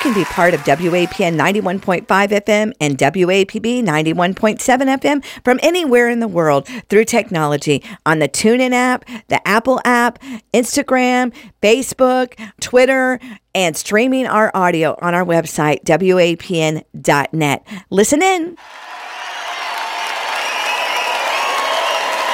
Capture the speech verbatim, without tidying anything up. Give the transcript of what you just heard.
can be part of W A P N ninety-one point five F M and W A P B ninety-one point seven F M from anywhere in the world through technology on the TuneIn app, the Apple app, Instagram, Facebook, Twitter, and streaming our audio on our website, W A P N dot net. Listen in.